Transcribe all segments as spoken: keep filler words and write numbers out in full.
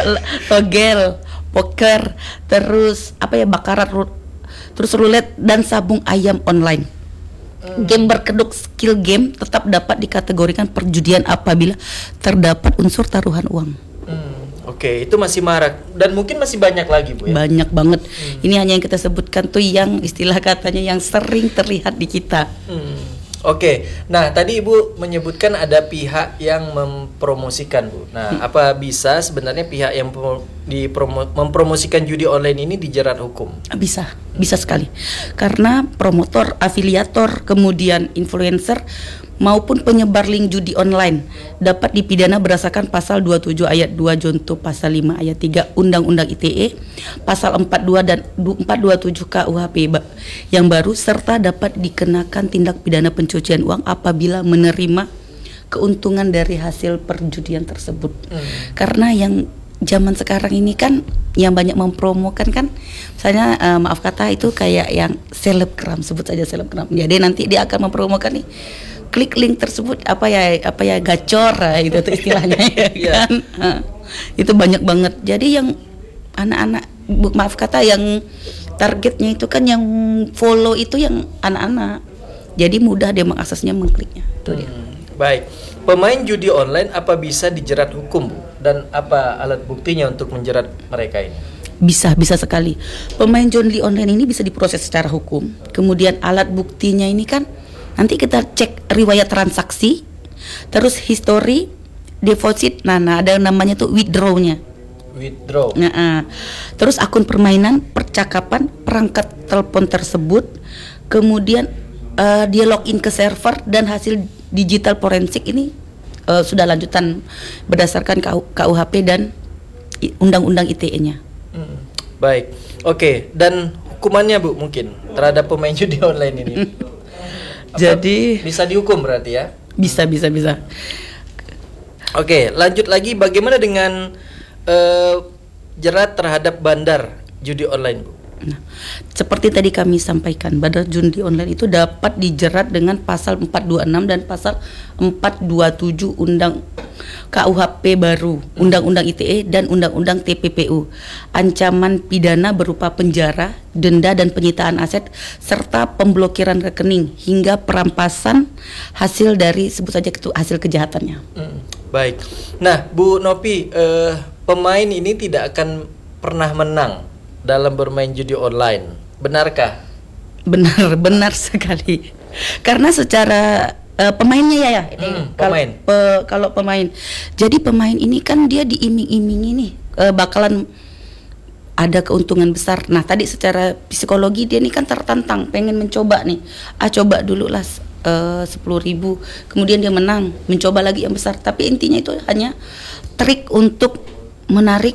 togel, poker, terus apa ya bakarat, ru- terus roulette dan sabung ayam online. Hmm. Game berkedok skill game tetap dapat dikategorikan perjudian apabila terdapat unsur taruhan uang. Hmm. Oke, okay, itu masih marak dan mungkin masih banyak lagi, Bu ya? Banyak banget. Hmm. Ini hanya yang kita sebutkan tuh yang istilah katanya yang sering terlihat di kita. Hmm. Oke, okay. Nah tadi Ibu menyebutkan ada pihak yang mempromosikan, Bu. Nah, hmm. apa bisa sebenarnya pihak yang dipromo- mempromosikan judi online ini dijerat hukum? Bisa, bisa sekali. Karena promotor, afiliator, kemudian influencer maupun penyebar link judi online dapat dipidana berdasarkan pasal dua puluh tujuh ayat dua junto pasal lima ayat tiga Undang-Undang I T E, pasal empat puluh dua dan empat ratus dua puluh tujuh K U H P yang baru, serta dapat dikenakan tindak pidana pencucian uang apabila menerima keuntungan dari hasil perjudian tersebut. Hmm. Karena yang zaman sekarang ini kan yang banyak mempromokan kan, misalnya uh, maaf kata itu kayak yang selebgram, sebut saja selebgram. Jadi nanti dia akan mempromokan nih, klik link tersebut apa ya apa ya gacor itu tuh istilahnya ya kan. Nah, itu banyak banget. Jadi yang anak-anak maaf kata yang targetnya itu kan yang follow itu yang anak-anak. Jadi mudah dia mengaksesnya, mengkliknya. Itu dia. Hmm, baik. Pemain judi online apa bisa dijerat hukum, Bu? Dan apa alat buktinya untuk menjerat mereka ini? Bisa, bisa sekali. Pemain judi online ini bisa diproses secara hukum. Kemudian alat buktinya ini kan nanti kita cek riwayat transaksi, terus history, deposit, nah, nah ada namanya tuh withdrawnya. Withdraw. Nah, uh, terus akun permainan, percakapan, perangkat telepon tersebut, kemudian uh, dia login ke server dan hasil digital forensik ini uh, sudah lanjutan berdasarkan K U H P dan Undang-Undang I T E-nya. Hmm, baik, oke. Okay. Dan hukumannya, Bu, mungkin terhadap pemain judi online ini? Apa Jadi bisa dihukum berarti ya? Bisa, bisa, bisa. Oke, lanjut lagi, bagaimana dengan uh, jerat terhadap bandar judi online, Bu? Nah, seperti tadi kami sampaikan, bandar judi online itu dapat dijerat dengan pasal empat ratus dua puluh enam dan pasal empat ratus dua puluh tujuh Undang K U H P baru, Undang-Undang I T E dan Undang-Undang T P P U. Ancaman pidana berupa penjara, denda dan penyitaan aset serta pemblokiran rekening hingga perampasan hasil dari sebut saja itu hasil kejahatannya. Hmm, baik. Nah, Bu Nopi, eh, pemain ini tidak akan pernah menang dalam bermain judi online, benarkah? Benar, benar sekali. Karena secara uh, pemainnya ya ya, ini hmm, kalau pemain. pe, kalau pemain, jadi pemain ini kan dia diiming-imingi nih uh, bakalan ada keuntungan besar. Nah tadi secara psikologi dia nih kan tertantang, pengen mencoba nih, ah coba dulu lah sepuluh ribu, kemudian dia menang, mencoba lagi yang besar. Tapi intinya itu hanya trik untuk menarik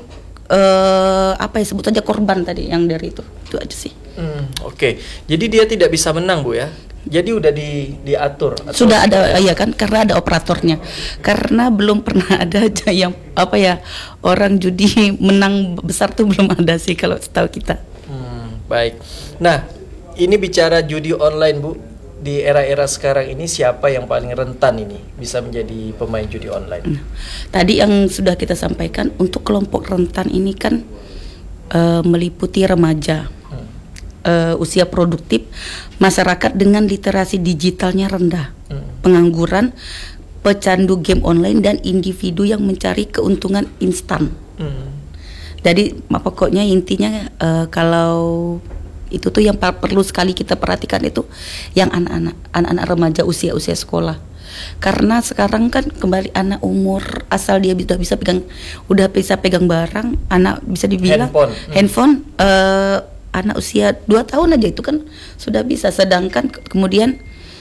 Uh, apa ya sebut saja korban tadi yang dari itu itu aja sih. Hmm, Oke, okay. Jadi dia tidak bisa menang, Bu ya? Jadi udah di diatur. Atau sudah ada ya kan, karena ada operatornya. Karena belum pernah ada aja yang apa ya orang judi menang besar tuh belum ada sih kalau setahu kita. Hmm, baik. Nah ini bicara judi online, Bu. Di era-era sekarang ini siapa yang paling rentan ini bisa menjadi pemain judi online? Nah, tadi yang sudah kita sampaikan untuk kelompok rentan ini kan uh, meliputi remaja, hmm. uh, usia produktif, masyarakat dengan literasi digitalnya rendah, hmm. pengangguran, pecandu game online dan individu yang mencari keuntungan instan. Hmm. Jadi pokoknya intinya uh, kalau itu tuh yang perlu sekali kita perhatikan itu yang anak-anak anak-anak remaja usia-usia sekolah. Karena sekarang kan kembali anak umur asal dia sudah bisa pegang udah bisa pegang barang, anak bisa dibilang handphone, handphone uh, anak usia dua tahun aja itu kan sudah bisa, sedangkan ke- kemudian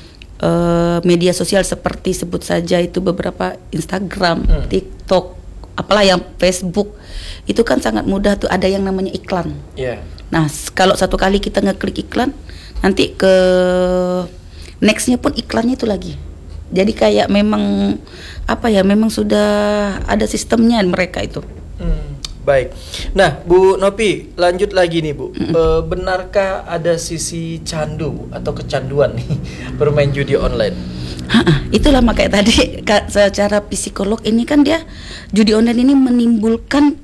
uh, media sosial seperti sebut saja itu beberapa Instagram, hmm. TikTok, apalah yang Facebook itu kan sangat mudah tuh ada yang namanya iklan. Yeah. Nah, kalau satu kali kita ngeklik iklan, nanti ke nextnya pun iklannya itu lagi. Jadi kayak memang apa ya, memang sudah ada sistemnya mereka itu. Hmm, baik. Nah, Bu Nopi, lanjut lagi nih, Bu. Mm-hmm. E, benarkah ada sisi candu, Bu, atau kecanduan nih bermain judi online? Ha, itulah makanya tadi secara psikolog ini kan dia judi online ini menimbulkan